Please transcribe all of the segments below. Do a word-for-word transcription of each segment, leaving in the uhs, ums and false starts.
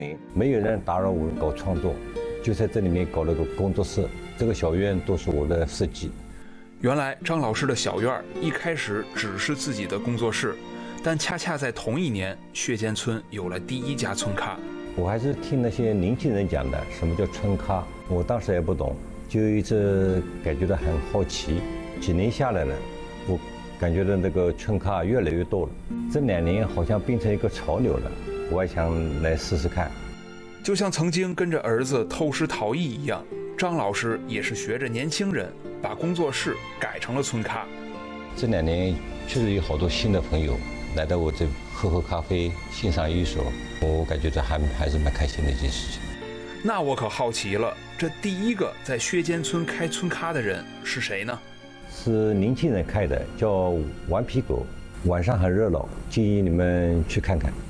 没有人打扰我搞创作，就在这里面搞了个工作室。这个小院都是我的设计。 原来张老师的小院一开始只是自己的工作室，但恰恰在同一年，薛间村有了第一家村咖。 我还是听那些年轻人讲的，什么叫村咖，我当时也不懂，就一直感觉到很好奇。几年下来了，我感觉到那个村咖越来越多了。这两年好像变成一个潮流了，我也想来试试看。 就像曾经跟着儿子偷师逃逸一样，张老师也是学着年轻人，把工作室改成了村咖。 这两年确实有好多新的朋友来到我这喝喝咖啡、欣赏艺术，我感觉这还还是蛮开心的一件事情。 那我可好奇了，这第一个在薛间村开村咖的人是谁呢？ 是年轻人开的，叫顽皮狗，晚上很热闹，建议你们去看看。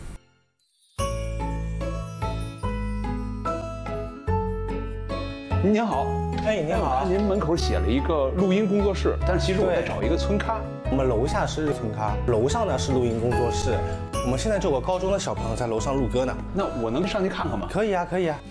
您好， 哎，您好， 您门口写了一个录音工作室，但是其实我在找一个村咖。 我们楼下是村咖，楼上呢是录音工作室。我们现在就有个高中的小朋友在楼上录歌呢。 那我能上去看看吗？ 可以啊，可以啊。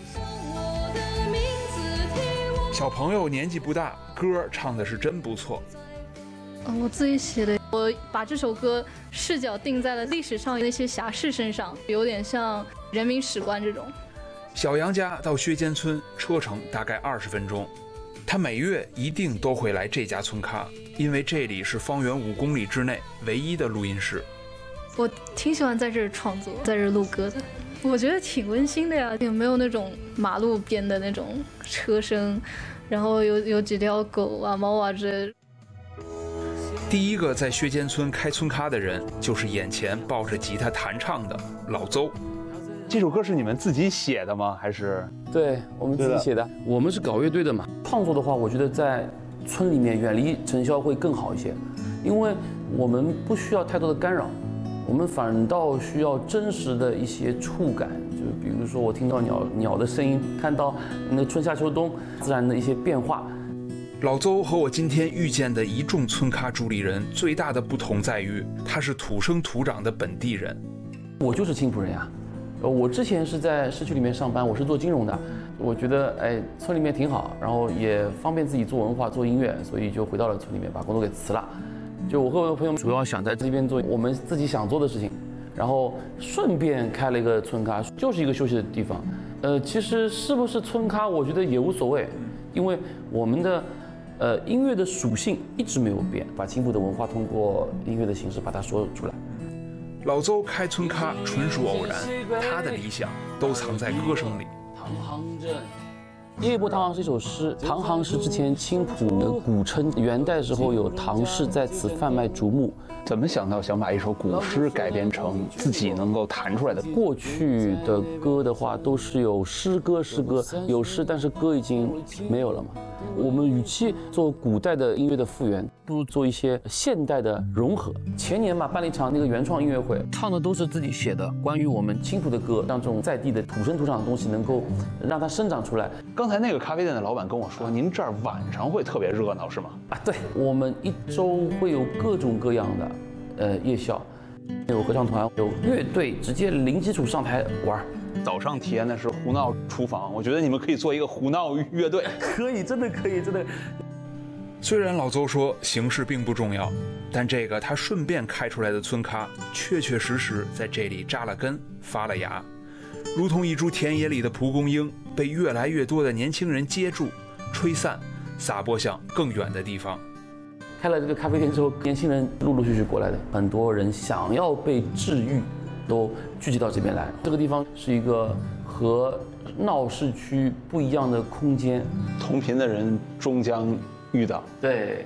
小朋友年纪不大，歌唱的是真不错。 我自己写的，我把这首歌视角定在了历史上那些侠士身上，有点像人民史观这种。 小杨家到薛间村车程大概二十分钟，他每月一定都会来这家村咖，因为这里是方圆五公里之内唯一的录音室。 我挺喜欢在这儿创作，在这儿录歌的。我觉得挺温馨的呀，有没有那种马路边的那种车声，然后有有几条狗啊、猫啊之类的。 第一个在薛间村开村咖的人，就是眼前抱着吉他弹唱的老邹。 这首歌是你们自己写的吗？还是？ 对，我们自己写的。我们是搞乐队的嘛，创作的话，我觉得在村里面远离尘嚣会更好一些，因为我们不需要太多的干扰。我们反倒需要真实的一些触感，就比如说我听到鸟鸟的声音，看到那个春夏秋冬自然的一些变化。 老邹和我今天遇见的一众村咖主理人最大的不同在于，他是土生土长的本地人。 我就是青浦人呀，我之前是在市区里面上班，我是做金融的，我觉得哎村里面挺好，然后也方便自己做文化做音乐，所以就回到了村里面，把工作给辞了。就我和我的朋友主要想在这边做我们自己想做的事情，然后顺便开了一个村咖，就是一个休息的地方。呃，其实是不是村咖，我觉得也无所谓，因为我们的呃音乐的属性一直没有变，把青浦的文化通过音乐的形式把它说出来。 老邹开村咖纯属偶然，他的理想都藏在歌声里。 唐行镇。夜泊唐行是一首诗，唐行是之前青浦的古称，元代时候有唐氏在此贩卖竹木。 怎么想到想把一首古诗改编成自己能够弹出来的？ 过去的歌的话都是有诗歌，诗歌有诗，但是歌已经没有了嘛。我们与其做古代的音乐的复原，不如做一些现代的融合。前年嘛办了一场那个原创音乐会，唱的都是自己写的关于我们青浦的歌，让这种在地的土生土长的东西能够让它生长出来。 刚才那个咖啡店的老板跟我说，您这儿晚上会特别热闹，是吗？ 啊，对，我们一周会有各种各样的呃夜校，有合唱团，有乐队，直接零基础上台玩。 早上体验的是胡闹厨房，我觉得你们可以做一个胡闹乐队。 可以，真的可以，真的。 虽然老邹说形式并不重要，但这个他顺便开出来的村咖，确确实实在这里扎了根、发了芽，如同一株田野里的蒲公英，被越来越多的年轻人接住、吹散，撒播向更远的地方。 开了这个咖啡店之后，年轻人陆陆续续过来的，很多人想要被治愈，都聚集到这边来。这个地方是一个和闹市区不一样的空间， 同频的人终将遇到。 对。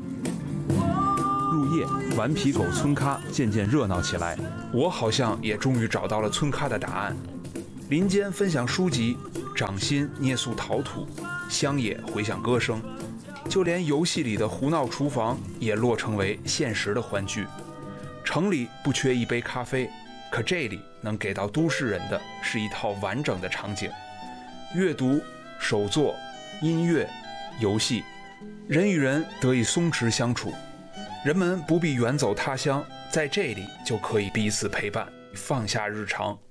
入夜，顽皮狗村咖渐渐热闹起来，我好像也终于找到了村咖的答案。林间分享书籍，掌心捏塑陶土，乡野回响歌声，就连游戏里的胡闹厨房也落成为现实的欢聚。城里不缺一杯咖啡，可这里能给到都市人的是一套完整的场景：阅读、手作、音乐、游戏，人与人得以松弛相处。人们不必远走他乡，在这里就可以彼此陪伴，放下日常，